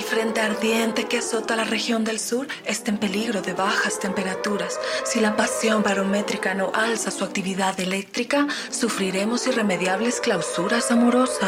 frente ardiente que azota la región del sur está en peligro de bajas temperaturas. Si la pasión barométrica no alza su actividad eléctrica, sufriremos irremediables clausuras amorosas.